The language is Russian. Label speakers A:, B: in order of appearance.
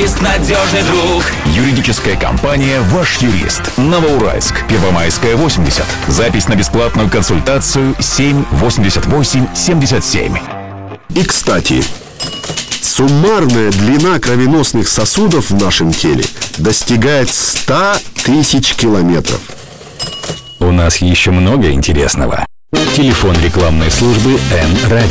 A: юрист, надежный друг.
B: Юридическая компания «Ваш юрист». Новоуральск, Первомайская, 80. Запись на бесплатную консультацию 788-77.
C: И, кстати, суммарная длина кровеносных сосудов в нашем теле достигает 100 тысяч километров.
B: У нас еще много интересного. Телефон рекламной службы Н-Радио.